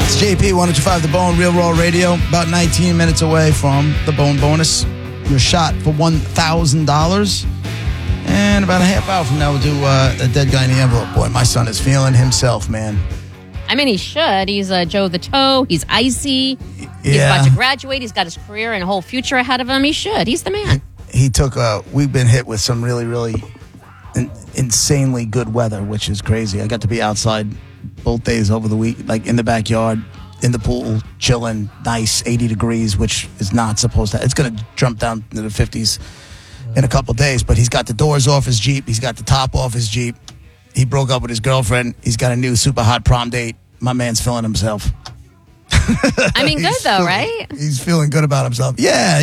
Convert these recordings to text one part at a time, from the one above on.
It's JP 105 The Bone, Real Raw Radio. About 19 minutes away from the Bone bonus. Your shot for $1,000. And about a half hour from now, we'll do a dead guy in the envelope. Boy, my son is feeling himself, man. I mean, he should. He's Joe the Toe. He's icy. He's about to graduate. He's got his career and a whole future ahead of him. He should. He's the man. He took, we've been hit with some really, really insanely good weather, which is crazy. I got to be outside both days over the week, like in the backyard, in the pool, chilling, nice, 80 degrees, which is not supposed to. It's going to jump down to the 50s in a couple of days, but he's got the doors off his Jeep. He's got the top off his Jeep. He broke up with his girlfriend. He's got a new super hot prom date. My man's feeling himself. I mean, good though, right? He's feeling good about himself. Yeah.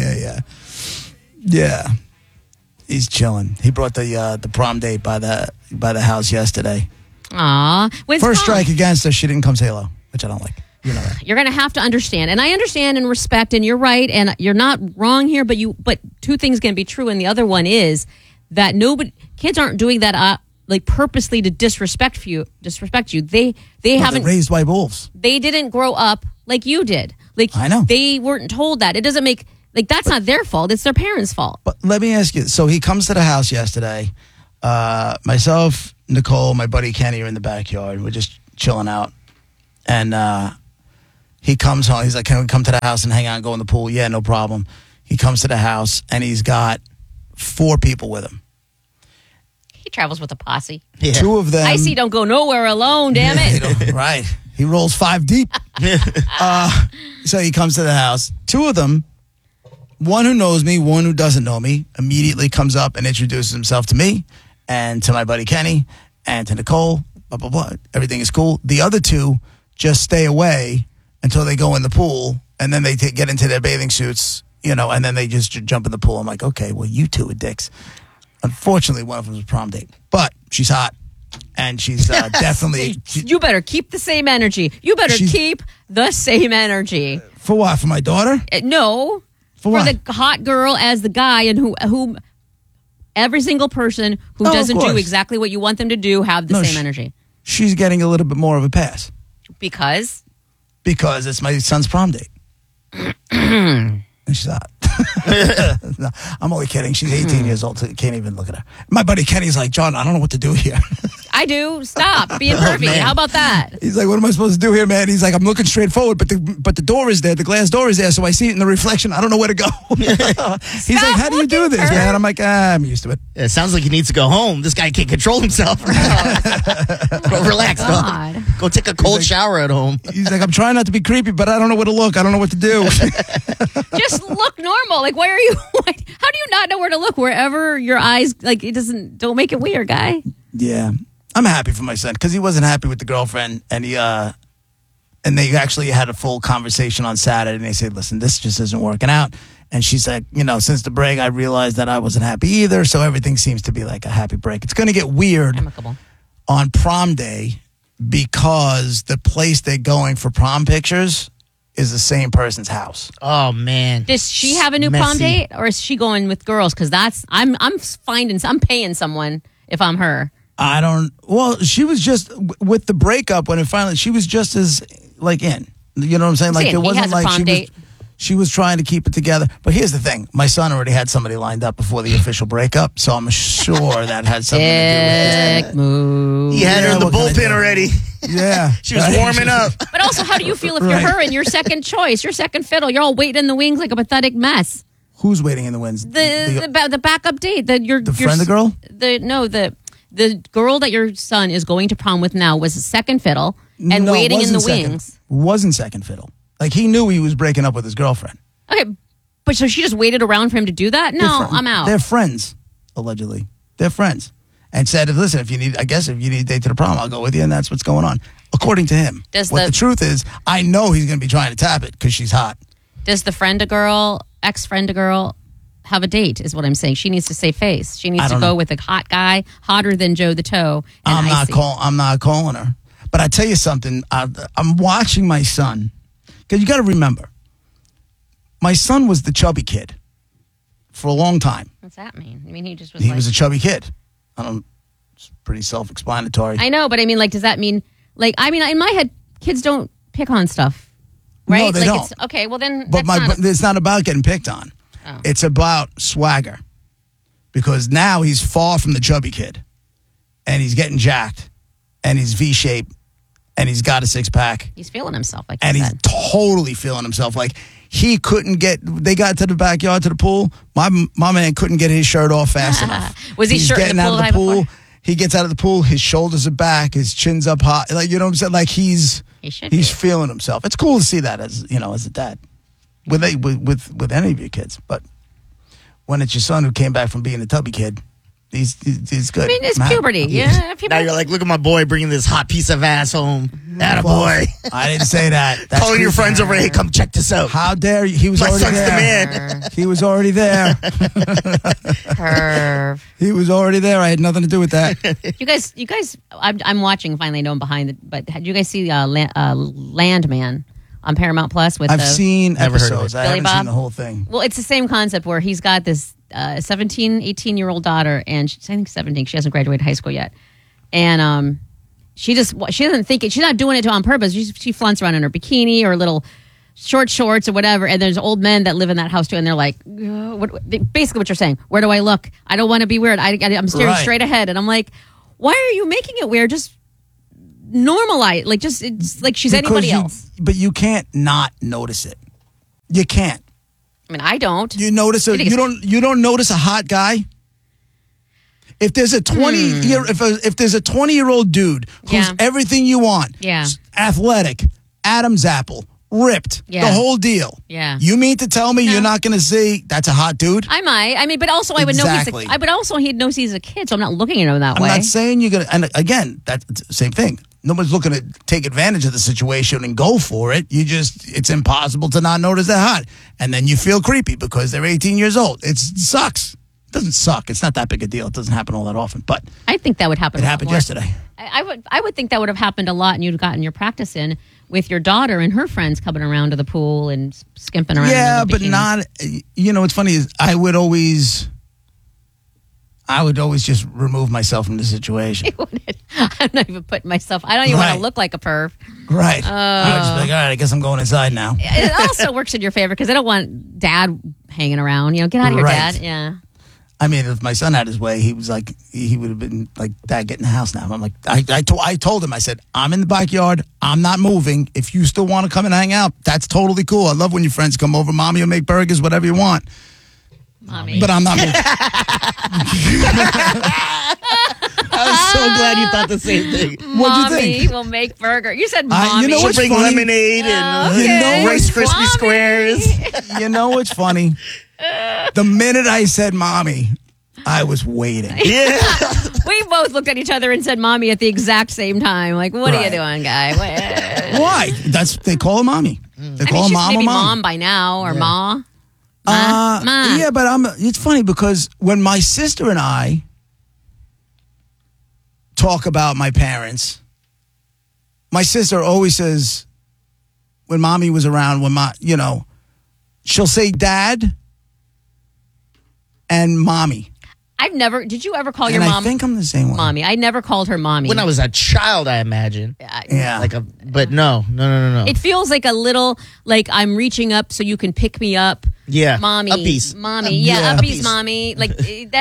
He's chilling. He brought the prom date by the house yesterday. Aw. First strike against her, she didn't come say hello, which I don't like. You know that. You're going to have to understand, and I understand and respect, and you're right, and you're not wrong here. But two things can be true, and the other one is that kids aren't doing that like purposely to disrespect you. They haven't raised by wolves. They didn't grow up like you did. Like I know they weren't told that. It doesn't make that's not their fault. It's their parents' fault. But let me ask you. So he comes to the house yesterday. Myself, Nicole, my buddy Kenny are in the backyard. We're just chilling out, and he comes home. He's like, "Can we come to the house and hang out and go in the pool?" Yeah, no problem. He comes to the house, and he's got 4 people with him. He travels with a posse. Yeah. 2 of them. Icy don't go nowhere alone, damn it. Right. He rolls 5 deep. So he comes to the house. 2 of them, one who knows me, one who doesn't know me, immediately comes up and introduces himself to me and to my buddy Kenny and to Nicole, blah, blah, blah. Everything is cool. The other 2 just stay away until they go in the pool, and then they get into their bathing suits, and then they just jump in the pool. I'm like, okay, well, you 2 are dicks. Unfortunately, one of them was a prom date, but she's hot, and she's definitely... You better keep the same energy. You better keep the same energy. For what? For my daughter? No. For what? The hot girl as the guy, and who every single person who doesn't do exactly what you want them to do have the same energy. She's getting a little bit more of a pass. Because? Because it's my son's prom date. And she's hot. No, I'm only kidding. She's 18 years old. So can't even look at her. My buddy Kenny's like, John, I don't know what to do here. I do. Stop being pervy. How about that? He's like, what am I supposed to do here, man? He's like, I'm looking straight forward, but the door is there. The glass door is there, so I see it in the reflection. I don't know where to go. He's like, how do you do this, man? I'm like, I'm used to it. It sounds like he needs to go home. This guy can't control himself. Go relax, dog. Go take a cold shower at home. He's like, I'm trying not to be creepy, but I don't know where to look. I don't know what to do. Just look normal. Like, why are you? How do you not know where to look? Wherever your eyes, like, don't make it weird, guy. Yeah. I'm happy for my son because he wasn't happy with the girlfriend, and and they actually had a full conversation on Saturday, and they said, listen, this just isn't working out. And she's like, since the break, I realized that I wasn't happy either, so everything seems to be like a happy break. It's going to get weird on prom day because the place they're going for prom pictures is the same person's house. Oh, man. Does she have a new prom date, or is she going with girls? Because I'm paying someone if I'm her. I don't. Well, she was just with the breakup when it finally. She was just as like in. You know what I'm saying? Like it wasn't like she was trying to keep it together. But here's the thing: my son already had somebody lined up before the official breakup, so I'm sure that had something to do with it. Move. He had her in the bullpen already. Yeah, she was warming up. But also, how do you feel if you're her and your second choice, your second fiddle? You're all waiting in the wings like a pathetic mess. Who's waiting in the wings? The backup date. The friend, the girl. The girl that your son is going to prom with now was second fiddle and waiting in the wings. Wasn't second fiddle. Like he knew he was breaking up with his girlfriend. Okay, but so she just waited around for him to do that? No, I'm out. They're friends, allegedly. They're friends. And said, if you need a date to the prom, I'll go with you, and that's what's going on. According to him. The truth is, I know he's going to be trying to tap it because she's hot. Does the ex-friend a girl, have a date is what I'm saying. She needs to save face. She needs to go with a hot guy, hotter than Joe the Toe. I'm not calling her. But I tell you something. I'm watching my son because you got to remember, my son was the chubby kid for a long time. What's that mean? I mean, he just was. He was a chubby kid. It's pretty self-explanatory. I know, but I mean, like, does that mean? Like, I mean, in my head, kids don't pick on stuff, right? No, they don't. It's, okay, well then. But that's it's not about getting picked on. Oh. It's about swagger, because now he's far from the chubby kid, and he's getting jacked, and he's V-shaped, and he's got a 6-pack. He's feeling himself, like and you he's said. totally feeling himself. Like he couldn't get. They got to the backyard to the pool. My man couldn't get his shirt off fast enough. Was he He's shirting getting the out pool of high the pool? before? He gets out of the pool. His shoulders are back. His chin's up high. Like, you know what I'm saying? Like he's He feeling himself. It's cool to see that as a dad with any of your kids. But when it's your son who came back from being a tubby kid, he's good. I mean, it's I'm happy. puberty. Yeah, puberty. Now you're like, look at my boy bringing this hot piece of ass home. Atta boy. I didn't say that. That's Calling your creepy. friends over, hey, come check this out. How dare you? He was My already son's the there. man. He was already there. Curve. He was already there. I had nothing to do with that. You guys. I'm watching. Finally, I know I'm behind it. But did you guys see Landman on Paramount Plus? With I've seen Never heard of episodes. it. I Billy haven't Bob? seen the whole thing. Well, it's the same concept where he's got this 17, 18-year-old daughter, and I think 17. She hasn't graduated high school yet, and she doesn't think it. She's not doing it on purpose. She flunks around in her bikini or little short shorts or whatever. And there's old men that live in that house too, and they're like, basically what you're saying. Where do I look? I don't want to be weird. I'm staring Right. straight ahead, and I'm like, why are you making it weird? Just normalize. Like it's like she's anybody else. But you can't not notice it. You can't. I mean, I don't. You notice You think you don't notice a hot guy. If there's a 20-year-old dude who's Yeah. everything you want, Yeah. athletic, Adam's apple, ripped, Yeah. the whole deal. Yeah. You mean to tell me you're not going to see that's a hot dude? I might. I mean, but also I would Exactly. know he knows he's a kid, so I'm not looking at him that I'm way. not saying you're going to, and again, that's the same thing. Nobody's looking to take advantage of the situation and go for it. It's impossible to not notice they're hot. And then you feel creepy because they're 18 years old. It sucks. It doesn't suck. It's not that big a deal. It doesn't happen all that often, but I think that would happen. it a lot happened more. yesterday. I would think that would have happened a lot, and you'd gotten your practice in with your daughter and her friends coming around to the pool and skimping around. Yeah, in the but bikini. not, what's funny is I would always just remove myself from the situation. I'm not even putting myself. I don't even want Right. to look like a perv. Right. I would just be like, all right, I guess I'm going inside now. It also works in your favor because I don't want dad hanging around. Get out of here, Right. dad. Yeah. I mean, if my son had his way, he was like, he would have been like, Dad, get in the house now. I'm like, I told him, I said, I'm in the backyard. I'm not moving. If you still want to come and hang out, that's totally cool. I love when your friends come over. Mommy will make burgers, whatever you want. Mommy. But I'm not moving. I was so glad you thought the same thing. What'd you Mommy think? will make burger. You said mommy. you know She'll what's bring funny? lemonade and Okay. Rice Krispie Mommy. Squares. You know what's funny? The minute I said mommy, I was waiting. Yeah. We both looked at each other and said mommy at the exact same time. Like, what are you Right. doing, guy? What? Why? They call her mommy. They I call mean, her she's mom maybe or mom. mom by now or ma. Ma. Yeah, but it's funny because when my sister and I talk about my parents, my sister always says, when mommy was around, she'll say dad and mommy. Did you ever call your And mom I think I'm the same way. mommy? I never called her mommy. When I was a child, I imagine. Yeah. But no. It feels like a little, like I'm reaching up so you can pick me up. Yeah, Mommy. a piece. Mommy. Yeah, Yeah, a a piece, piece. mommy. Like,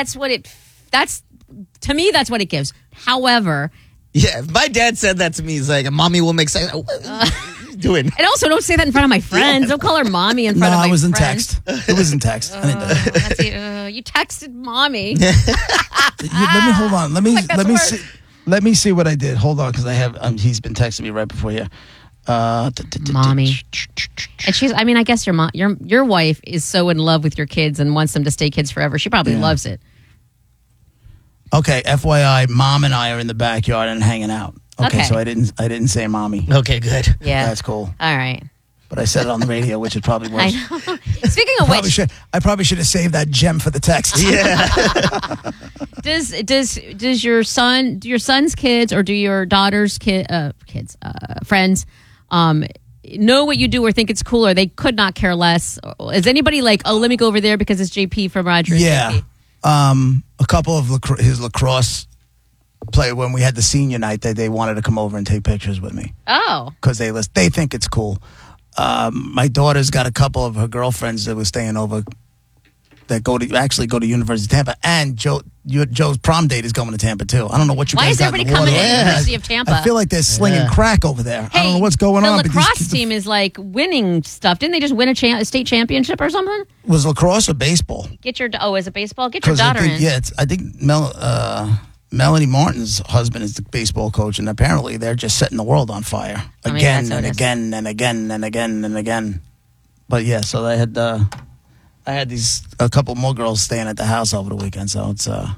to me, that's what it gives. However, Yeah, if my dad said that to me, he's like, mommy will make sense. What are you doing? and also don't say that in front of my friends. Don't call her mommy in No, front of my I was in friends. text. It was in text. I didn't do it. You texted mommy. Let me hold on. Let me Like, that's let me worse. see. Let me see what I did. Hold on, because I have. He's been texting me right before here. Mommy. And she's, I mean, I guess your mom, your wife is so in love with your kids and wants them to stay kids forever. She probably loves it. Okay, FYI, mom and I are in the backyard and hanging out. Okay, Okay. so I didn't say mommy. Okay, good. Yeah. That's cool. All right. But I said it on the radio, which is probably I worse. know. Speaking of which, I probably should have saved that gem for the text. Yeah. does your son's kids or do your daughter's friends know what you do or think it's cool, or they could not care less? Is anybody like, oh, let me go over there because it's JP from Roger and Yeah. JP? A couple of his lacrosse play when we had the senior night. They wanted to come over and take pictures with me Oh. because they think it's cool. My daughter's got a couple of her girlfriends that were staying over that go to University of Tampa, and Joe's prom date is going to Tampa too. I don't know what you Why guys is got everybody in the coming water. to the University of Tampa? I feel like they're slinging crack over there. I don't know what's going on. The but these lacrosse kids team is like winning stuff. Didn't they just win a state championship or something? was lacrosse or baseball? Is it baseball? Get your daughter in. I think Melanie Martin's husband is the baseball coach, and apparently they're just setting the world on fire again and again and again and again and again. But yeah, so I had a couple more girls staying at the house over the weekend, so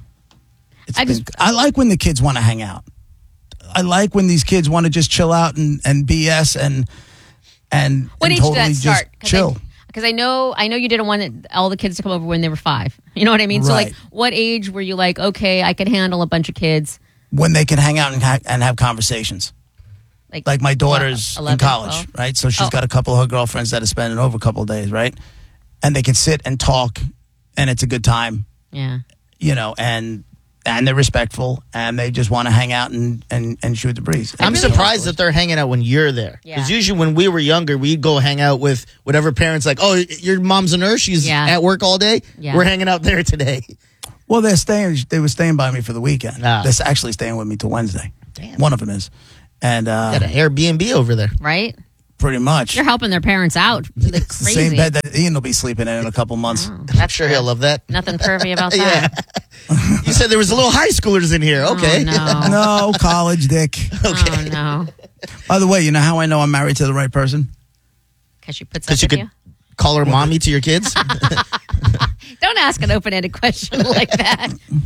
I like when the kids want to hang out. I like when these kids want to just chill out and BS and What age totally did that start? Just chill. Because I know you didn't want all the kids to come over when they were 5. You know what I mean? So, Right. like, what age were you like, okay, I could handle a bunch of kids? When they can hang out and have conversations. Like my daughter's 11, in college, 12? right? So she's got a couple of her girlfriends that are spending over a couple of days, right? And they can sit and talk, and it's a good time, Yeah. and they're respectful, and they just want to hang out and shoot the breeze. I'm really surprised that they're hanging out when you're there. Because Yeah. usually when we were younger, we'd go hang out with whatever parents like, oh, your mom's a nurse, she's at work all day. Yeah. We're hanging out there today. Well, they were staying by me for the weekend. Ah. They're actually staying with me till Wednesday. Damn. One of them is. And Got an Airbnb over there. Right? pretty much. You're helping their parents out. Like It's the crazy. same bed that Ian will be sleeping in a couple months. I'm sure he'll love that. Nothing pervy about Yeah. that. You said there was a little high schoolers in here. Okay. Oh, no. No, college, Dick. Oh, no. By the way, you know how I know I'm married to the right person? Because she puts up Because you with could you? call her mommy to your kids. Don't ask an open-ended question like that.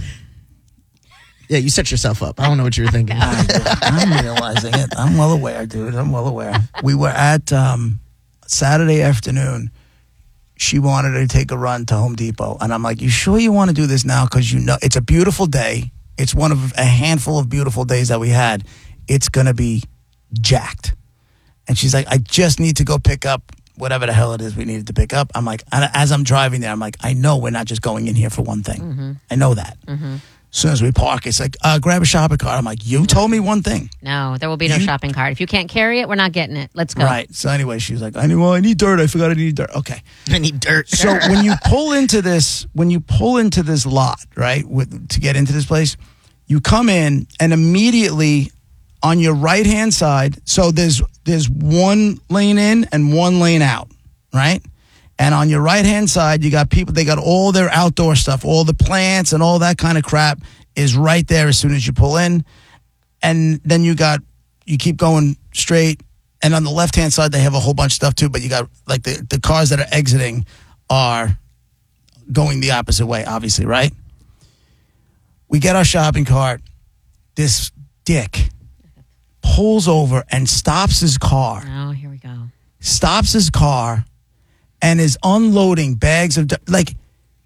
Yeah, you set yourself up. I don't know what you were thinking. I'm realizing it. I'm well aware, dude. I'm well aware. We were at Saturday afternoon. She wanted to take a run to Home Depot. And I'm like, you sure you want to do this now? Because you know it's a beautiful day. It's one of a handful of beautiful days that we had. It's going to be jacked. And she's like, I just need to go pick up whatever the hell it is we needed to pick up. I'm like, and as I'm driving there, I'm like, I know we're not just going in here for one thing. Mm-hmm. I know that. As soon as we park, it's like, grab a shopping cart. I'm like, you told me one thing. No, there will be no shopping cart. If you can't carry it, we're not getting it. Let's go. Right. So anyway, she was like, I need dirt. I forgot I need dirt. Okay. I need dirt. So when you pull into this lot, right, to get into this place, you come in and immediately on your right-hand side, so there's one lane in and one lane out, right? And on your right-hand side, you got people, they got all their outdoor stuff, all the plants and all that kind of crap is right there as soon as you pull in. And then you keep going straight. And on the left-hand side, they have a whole bunch of stuff too, but you got like the cars that are exiting are going the opposite way, obviously, right? We get our shopping cart. This dick pulls over and stops his car. Oh, here we go. Stops his car and is unloading bags of like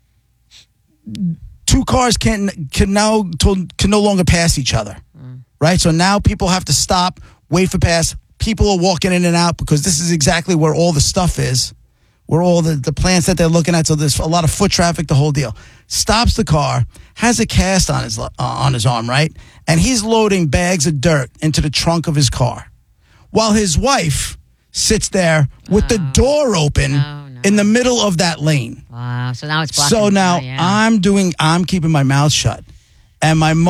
two cars can no longer pass each other, right? So now people have to stop, wait for pass. People are walking in and out because this is exactly where all the stuff is, where all the plants that they're looking at. So there's a lot of foot traffic, the whole deal. Stops the car, has a cast on his arm, right? And he's loading bags of dirt into the trunk of his car, while his wife sits there with the door open in the middle of that lane. Wow. So now it's blocking. So now yeah. I'm keeping my mouth shut. And my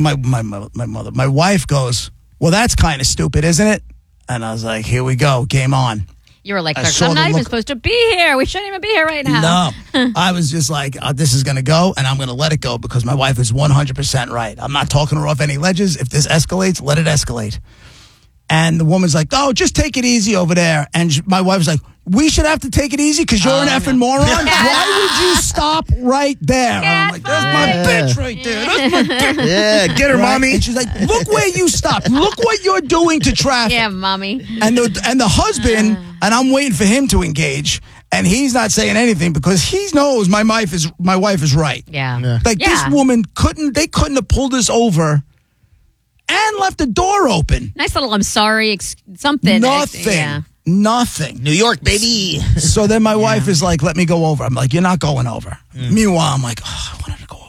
wife goes, well, that's kind of stupid, isn't it? And I was like, here we go. Game on. You were like, I Clark, saw I'm the not even look- supposed to be here. We shouldn't even be here right now. No, I was just like, this is going to go, and I'm going to let it go because my wife is 100% right. I'm not talking her off any ledges. If this escalates, let it escalate. And the woman's like, oh, just take it easy over there. And my wife was like, we should have to take it easy because you're an effing moron. Why would you stop right there? And I'm like, that's my bitch right there. That's my bitch. Yeah, get her, Right? mommy. And she's like, look where you stopped. Look what you're doing to traffic. Yeah, mommy. And the husband, and I'm waiting for him to engage, and he's not saying anything because he knows my wife is right. Yeah. Like this woman couldn't have pulled us over and left the door open. Nice little I'm sorry, something. Nothing. Yeah. Nothing. New York, baby. So then my wife is like, let me go over. I'm like, you're not going over. Meanwhile, I'm like, I wanted to go over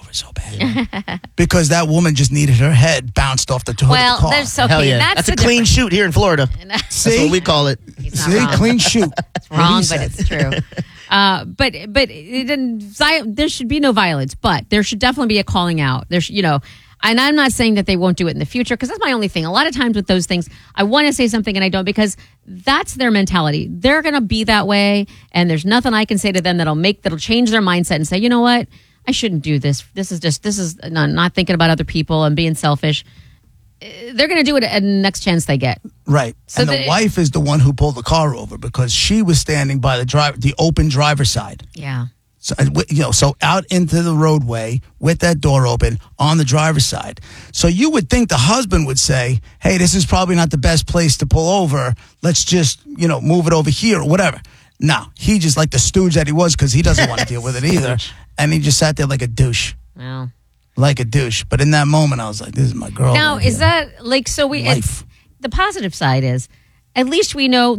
over so bad. Because that woman just needed her head bounced off the hood of Well, the car. there's okay. Hell yeah. That's a clean shoot here in Florida. That's See? what we call it. He's not See, wrong. clean shoot. It's wrong, but it's true. But there should be no violence, but there should definitely be a calling out. There's, and I'm not saying that they won't do it in the future because that's my only thing. A lot of times with those things, I want to say something and I don't because that's their mentality. They're going to be that way, and there's nothing I can say to them that'll change their mindset and say, you know what, I shouldn't do this. This is not thinking about other people and being selfish. They're going to do it at the next chance they get. Right. So and the wife is the one who pulled the car over because she was standing by the open driver's side. Yeah. So, so out into the roadway with that door open on the driver's side. So you would think the husband would say, hey, this is probably not the best place to pull over. Let's just, move it over here or whatever. No, he just like the stooge that he was because he doesn't want to deal with it either. And he just sat there like a douche. Well. Like a douche. But in that moment, I was like, this is my girl. Now, right is here. that like, so the positive side is, at least we know,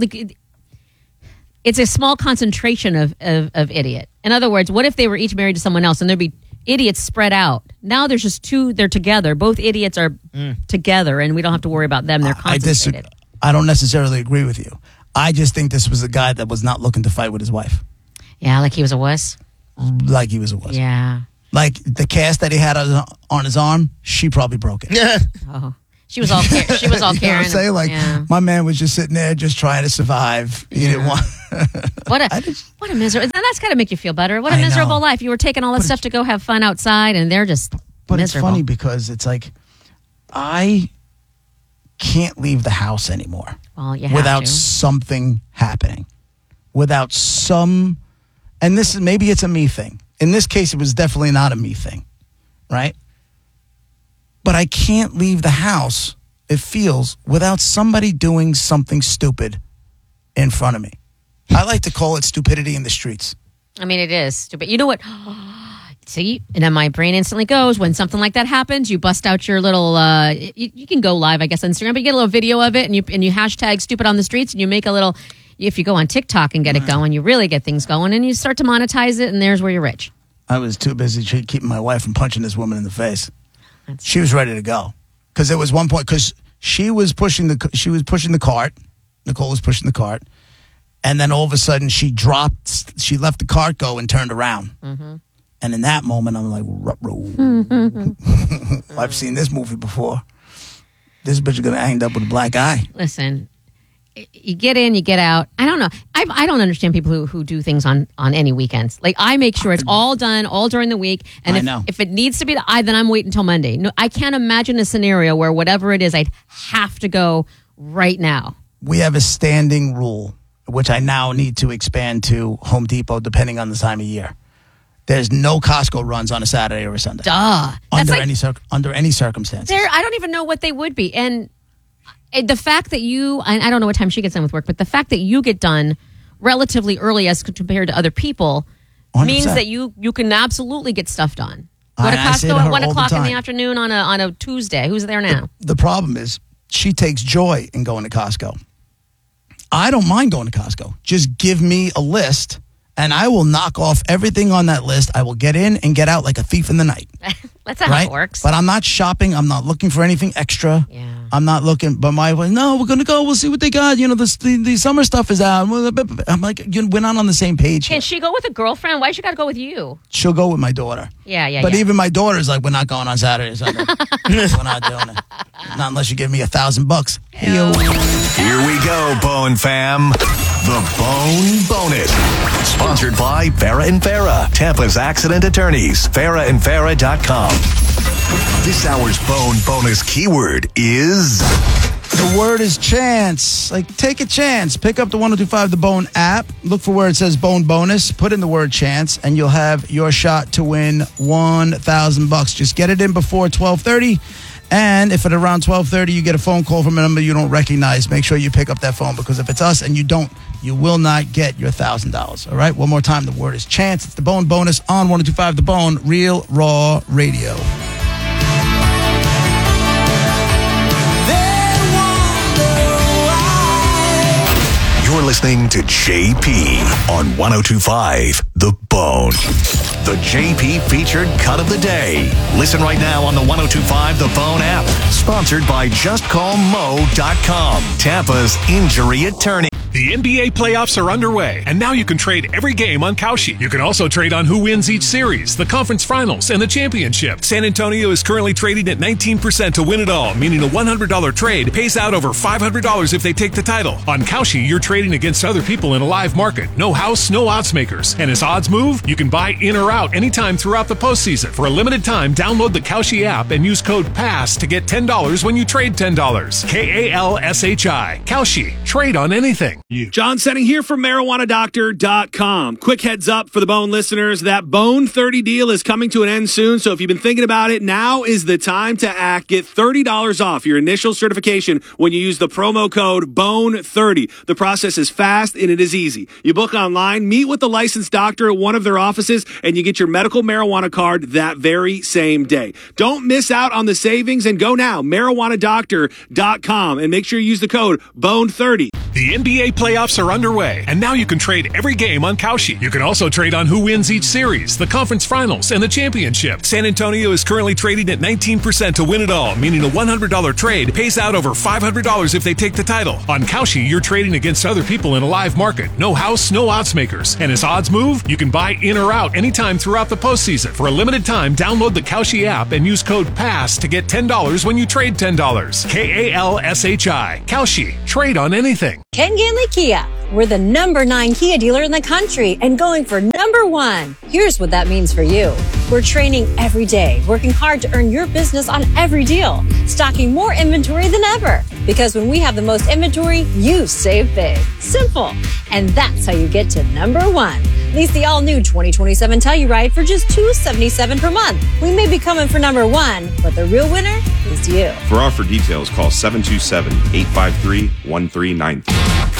it's a small concentration of idiot. In other words, what if they were each married to someone else and there'd be idiots spread out? Now there's just two, they're together. Both idiots are together and we don't have to worry about them. They're concentrated. I don't necessarily agree with you. I just think this was a guy that was not looking to fight with his wife. Yeah, like he was a wuss? Like he was a wuss. Yeah. Like the cast that he had on his arm, she probably broke it. Yeah. Oh. She was all caring. You know what I'm saying? Like, my man was just sitting there just trying to survive. He didn't want... What a miserable... And that's got to make you feel better. What a miserable life. You were taking all that stuff to go have fun outside, and they're just But miserable. it's funny because it's like, I can't leave the house anymore. Well, you have without to. something happening. Without some... And this is maybe it's a me thing. In this case, it was definitely not a me thing. Right? But I can't leave the house, it feels, without somebody doing something stupid in front of me. I like to call it stupidity in the streets. I mean, it is stupid. You know what? See? And then my brain instantly goes, when something like that happens, you bust out your little, you can go live, I guess, on Instagram, but you get a little video of it, and you hashtag stupid on the streets, and you make a little, if you go on TikTok and get it going, you really get things going, and you start to monetize it, and there's where you're rich. I was too busy keeping my wife from punching this woman in the face. She was ready to go because there was one point because she was pushing the cart. Nicole was pushing the cart, and then all of a sudden she left the cart go and turned around. Mm-hmm. And in that moment, I'm like, I've seen this movie before. This bitch is gonna end up with a black eye. Listen, you get in, you get out. I don't know. I don't understand people who do things on any weekends. Like, I make sure it's all done all during the week. And if it needs to be, then I'm waiting until Monday. No, I can't imagine a scenario where whatever it is, I'd have to go right now. We have a standing rule, which I now need to expand to Home Depot, depending on the time of year. There's no Costco runs on a Saturday or a Sunday. Duh. Under any circumstances. I don't even know what they would be. And the fact that I don't know what time she gets done with work, but the fact that you get done relatively early as compared to other people 100%. Means that you can absolutely get stuff done. Go to I say Costco to at her 1 all the o'clock in the time. afternoon on a Tuesday. Who's there now? The problem is she takes joy in going to Costco. I don't mind going to Costco. Just give me a list and I will knock off everything on that list. I will get in and get out like a thief in the night. That's not how it works. But I'm not shopping. I'm not looking for anything extra. Yeah. I'm not looking. But my wife, no, we're going to go. We'll see what they got. You know, the summer stuff is out. I'm like, we're not on the same page here. Can she go with a girlfriend? Why she got to go with you? She'll go with my daughter. Yeah. But even my daughter's like, we're not going on Saturday or Sunday. We're not doing it. Not unless you give me $1,000. Yo. Here we go, Bone fam. The Bone Bonus. Sponsored by Farah and Farah, Tampa's accident attorneys. FarahandFarah.com. This hour's Bone Bonus keyword is... The word is chance. Like, take a chance. Pick up the 102.5 The Bone app. Look for where it says Bone Bonus. Put in the word chance, and you'll have your shot to win $1,000. Just get it in before 12:30. And if at around 12:30 you get a phone call from a number you don't recognize, make sure you pick up that phone, because if it's us and you don't, you will not get your $1,000. All right? One more time. The word is chance. It's the Bone Bonus on 102.5 The Bone, Real Raw Radio. You're You're listening to JP on 102.5 The Bone. The JP featured cut of the day. Listen right now on the 102.5 The Bone app. Sponsored by JustCallMo.com, Tampa's injury attorney. The NBA playoffs are underway, and now you can trade every game on Kalshi. You can also trade on who wins each series, the conference finals, and the championship. San Antonio is currently trading at 19% to win it all, meaning a $100 trade pays out over $500 if they take the title. On Kalshi, you're trading against other people in a live market. No house, no odds makers. And as odds move, you can buy in or out anytime throughout the postseason. For a limited time, download the Kalshi app and use code PASS to get $10 when you trade $10. KALSHI. Kalshi. Trade on anything. John Setting here from MarijuanaDoctor.com. Quick heads up for the Bone listeners. That Bone 30 deal is coming to an end soon, so if you've been thinking about it, now is the time to act. Get $30 off your initial certification when you use the promo code BONE30. The process is fast and it is easy. You book online, meet with the licensed doctor at one of their offices, and you get your medical marijuana card that very same day. Don't miss out on the savings and go now, MarijuanaDoctor.com, and make sure you use the code BONE30. The NBA playoffs are underway, and now you can trade every game on Kalshi. You can also trade on who wins each series, the conference finals, and the championship. San Antonio is currently trading at 19% to win it all, meaning a $100 trade pays out over $500 if they take the title. On Kalshi, you're trading against other people in a live market. No house, no odds makers. And as odds move, you can buy in or out anytime throughout the postseason. For a limited time, download the Kalshi app and use code PASS to get $10 when you trade $10. KALSHI. Kalshi. Trade on anything. Ken Ganley Kia. We're the #9 Kia dealer in the country and going for #1. Here's what that means for you. We're training every day, working hard to earn your business on every deal, stocking more inventory than ever. Because when we have the most inventory, you save big. Simple. And that's how you get to #1. Lease the all-new 2027 Telluride for just $277 per month. We may be coming for #1, but the real winner is you. For offer details, call 727-853-1393.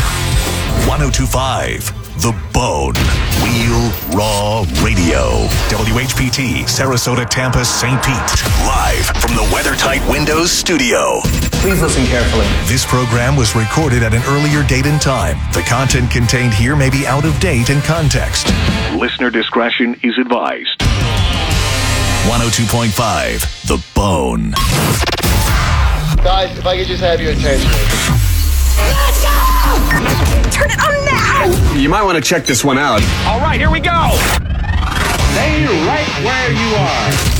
102.5 The Bone. Wheel Raw Radio. WHPT, Sarasota, Tampa, St. Pete. Live from the WeatherTight Windows studio. Please listen carefully. This program was recorded at an earlier date and time. The content contained here may be out of date in context. Listener discretion is advised. 102.5 The Bone. Guys, if I could just have your attention. Let's go! Turn it on now! You might want to check this one out. All right, here we go. Stay right where you are.